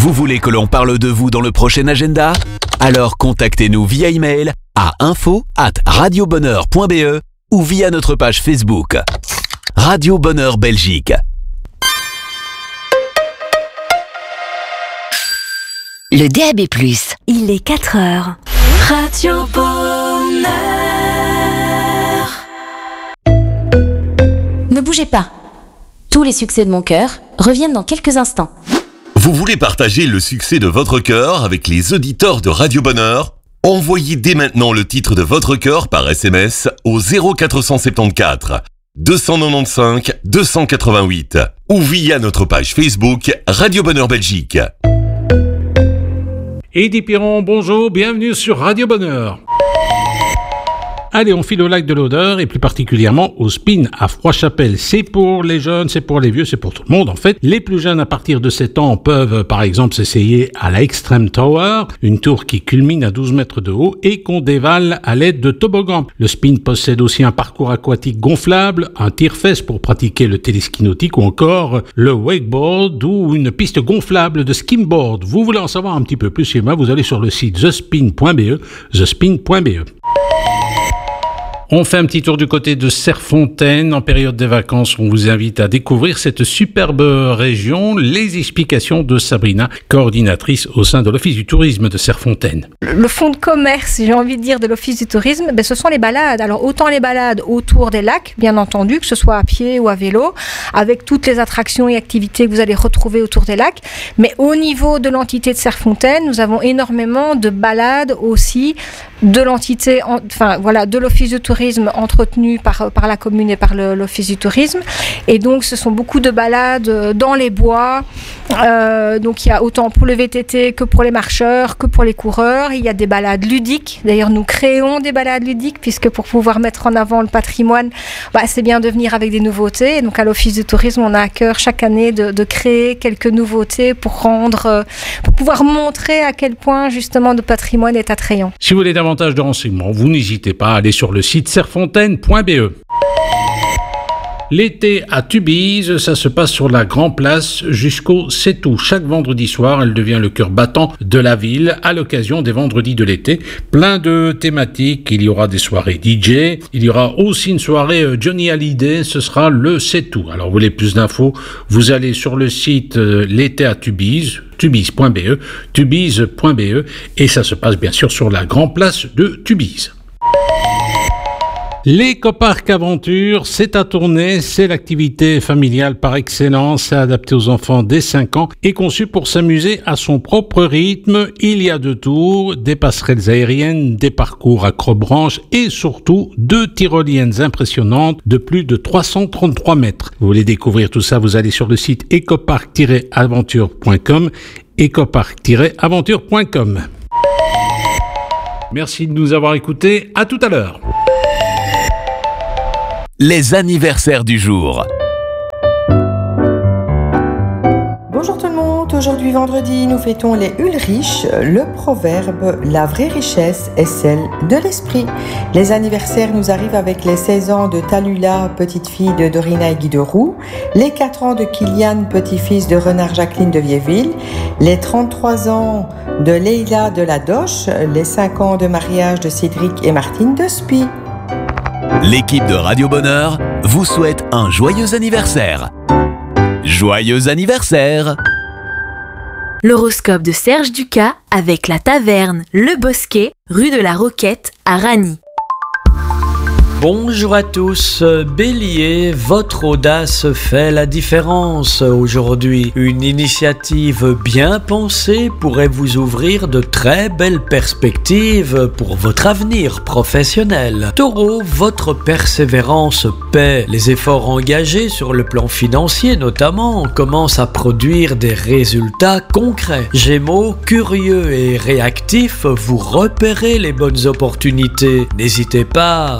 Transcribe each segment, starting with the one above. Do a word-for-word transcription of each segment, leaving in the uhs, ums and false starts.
Vous voulez que l'on parle de vous dans le prochain agenda ? Alors contactez-nous via email à info arobase radiobonheur point b e ou via notre page Facebook. Radio Bonheur Belgique. Le D A B plus. Il est quatre heures. Radio Bonheur. Ne bougez pas. Tous les succès de mon cœur reviennent dans quelques instants. Vous voulez partager le succès de votre cœur avec les auditeurs de Radio Bonheur ? Envoyez dès maintenant le titre de votre cœur par S M S au zéro quatre cent soixante-quatorze deux cent quatre-vingt-quinze deux cent quatre-vingt-huit ou via notre page Facebook Radio Bonheur Belgique. Eddy Piron, bonjour, bienvenue sur Radio Bonheur. Allez, on file au lac de l'Odeur et plus particulièrement au Spin à Froidchapelle. C'est pour les jeunes, c'est pour les vieux, c'est pour tout le monde en fait. Les plus jeunes à partir de sept ans peuvent par exemple s'essayer à la Extreme Tower, une tour qui culmine à douze mètres de haut et qu'on dévale à l'aide de toboggans. Le Spin possède aussi un parcours aquatique gonflable, un tire-fesse pour pratiquer le téléski nautique ou encore le wakeboard ou une piste gonflable de skimboard. Vous voulez en savoir un petit peu plus chez moi, vous allez sur le site the spin point b e, the spin point b e. On fait un petit tour du côté de Serfontaine. En période des vacances, on vous invite à découvrir cette superbe région. Les explications de Sabrina, coordinatrice au sein de l'Office du tourisme de Serfontaine. Le fonds de commerce, j'ai envie de dire, de l'Office du tourisme, ben, ce sont les balades. Alors autant les balades autour des lacs, bien entendu, que ce soit à pied ou à vélo, avec toutes les attractions et activités que vous allez retrouver autour des lacs. Mais au niveau de l'entité de Serfontaine, nous avons énormément de balades aussi de l'entité, enfin voilà, de l'Office du tourisme entretenu par, par la commune et par le, l'Office du tourisme. Et donc, ce sont beaucoup de balades dans les bois. Euh, donc, il y a autant pour le V T T que pour les marcheurs, que pour les coureurs. Il y a des balades ludiques. D'ailleurs, nous créons des balades ludiques puisque pour pouvoir mettre en avant le patrimoine, bah, c'est bien de venir avec des nouveautés. Et donc, à l'Office du tourisme, on a à cœur chaque année de, de créer quelques nouveautés pour rendre, pour pouvoir montrer à quel point, justement, notre patrimoine est attrayant. Si vous voulez davantage de renseignements, vous n'hésitez pas à aller sur le site serfontaine point b e. L'été à Tubize, ça se passe sur la Grand Place jusqu'au sept août. Chaque vendredi soir, elle devient le cœur battant de la ville à l'occasion des vendredis de l'été. Plein de thématiques, il y aura des soirées D J, il y aura aussi une soirée Johnny Hallyday, ce sera le sept août. Alors vous voulez plus d'infos, vous allez sur le site euh, L'été à Tubize, tubize point b e, tubize point b e, et ça se passe bien sûr sur la Grand Place de Tubize. L'écoparc Aventure, c'est à Tournai, c'est l'activité familiale par excellence, c'est adapté aux enfants dès cinq ans et conçu pour s'amuser à son propre rythme. Il y a deux tours, des passerelles aériennes, des parcours acrobranches et surtout deux tyroliennes impressionnantes de plus de trois cent trente-trois mètres. Vous voulez découvrir tout ça, vous allez sur le site ecoparc tiret aventure point com, ecoparc tiret aventure point com. Merci de nous avoir écoutés, à tout à l'heure. Les anniversaires du jour. Bonjour tout le monde, aujourd'hui vendredi, nous fêtons les Ulrich. Le proverbe « La vraie richesse est celle de l'esprit ». Les anniversaires nous arrivent avec les seize ans de Talula, petite fille de Dorina et Guy de Roux, les quatre ans de Kylian, petit-fils de Renard Jacqueline de Vieilleville, les trente-trois ans de Leila de la Doche, les cinq ans de mariage de Cédric et Martine de Spie. L'équipe de Radio Bonheur vous souhaite un joyeux anniversaire. Joyeux anniversaire! L'horoscope de Serge Ducas avec la taverne Le Bosquet, rue de la Roquette à Ragny. Bonjour à tous, Bélier, votre audace fait la différence aujourd'hui. Une initiative bien pensée pourrait vous ouvrir de très belles perspectives pour votre avenir professionnel. Taureau, votre persévérance paie. Les efforts engagés sur le plan financier notamment commencent à produire des résultats concrets. Gémeaux, curieux et réactif, vous repérez les bonnes opportunités. N'hésitez pas à faire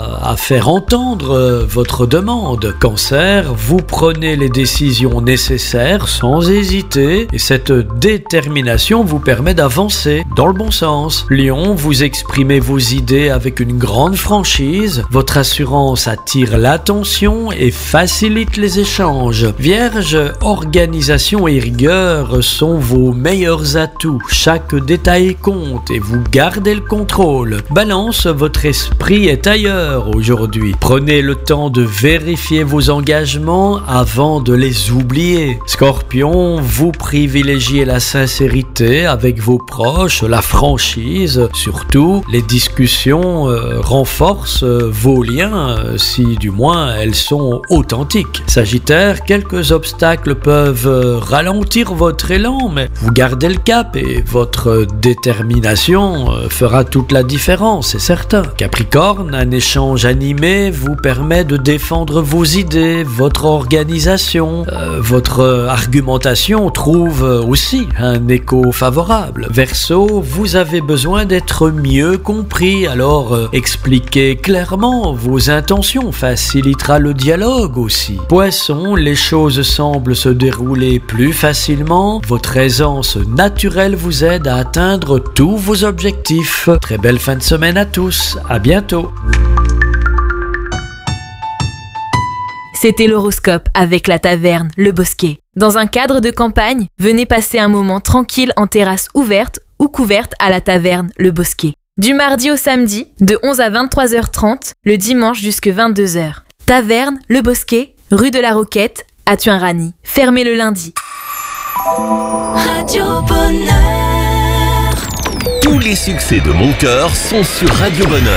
faire entendre euh, votre demande. Cancer, vous prenez les décisions nécessaires sans hésiter et cette détermination vous permet d'avancer dans le bon sens. Lion, vous exprimez vos idées avec une grande franchise. Votre assurance attire l'attention et facilite les échanges. Vierge, organisation et rigueur sont vos meilleurs atouts. Chaque détail compte et vous gardez le contrôle. Balance, votre esprit est ailleurs aujourd'hui. Prenez le temps de vérifier vos engagements avant de les oublier. Scorpion, vous privilégiez la sincérité avec vos proches, la franchise. Surtout, les discussions euh, renforcent euh, vos liens, euh, si du moins elles sont authentiques. Sagittaire, quelques obstacles peuvent euh, ralentir votre élan, mais vous gardez le cap et votre détermination euh, fera toute la différence, c'est certain. Capricorne, un échange animé vous permet de défendre vos idées, votre organisation, euh, votre argumentation trouve aussi un écho favorable. Verseau, vous avez besoin d'être mieux compris, alors euh, expliquez clairement vos intentions facilitera le dialogue aussi. Poisson, les choses semblent se dérouler plus facilement, votre aisance naturelle vous aide à atteindre tous vos objectifs. Très belle fin de semaine à tous, à bientôt. C'était l'horoscope avec la taverne Le Bosquet. Dans un cadre de campagne, venez passer un moment tranquille en terrasse ouverte ou couverte à la taverne Le Bosquet. Du mardi au samedi, de onze à vingt-trois heures trente, le dimanche jusqu'à vingt-deux heures. Taverne Le Bosquet, rue de la Roquette, à Tuin-Rany. Fermé le lundi. Radio Bonheur. Tous les succès de mon cœur sont sur Radio Bonheur.